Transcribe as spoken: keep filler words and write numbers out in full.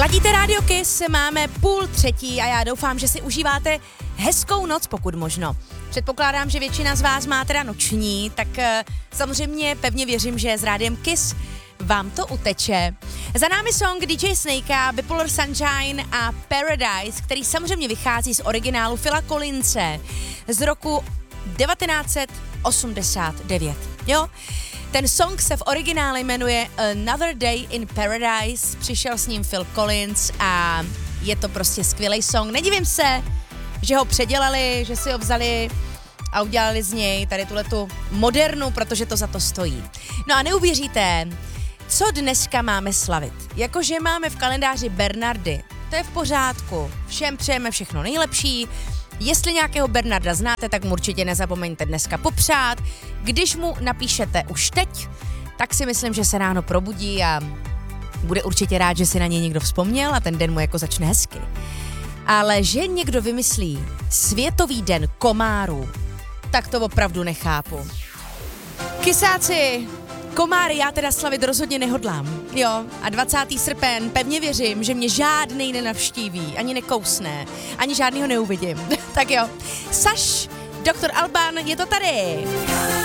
Ladíte Radio Kiss, máme půl třetí a já doufám, že si užíváte hezkou noc, pokud možno. Předpokládám, že většina z vás má teda noční, tak uh, samozřejmě pevně věřím, že s Rádiem Kiss vám to uteče. Za námi song D J Snakea, Bipolar Sunshine a Paradise, který samozřejmě vychází z originálu Phila Collinse z roku devatenáct set osmdesát devět. Jo? Ten song se v originále jmenuje Another Day in Paradise, přišel s ním Phil Collins a je to prostě skvělý song. Nedivím se, že ho předělali, že si ho vzali a udělali z něj tady tuhletu modernu, protože to za to stojí. No a neuvěříte, co dneska máme slavit. Jakože máme v kalendáři Bernardy, to je v pořádku, všem přejeme všechno nejlepší. Jestli nějakého Bernarda znáte, tak mu určitě nezapomeňte dneska popřát. Když mu napíšete už teď, tak si myslím, že se ráno probudí a bude určitě rád, že si na něj někdo vzpomněl a ten den mu jako začne hezky. Ale že někdo vymyslí Světový den komárů, tak to opravdu nechápu. Kysáci, komáry já teda slavit rozhodně nehodlám, jo, a dvacátého srpen pevně věřím, že mě žádnej nenavštíví, ani nekousne, ani žádnýho neuvidím. Tak jo, Saš, doktor Alban, je to tady.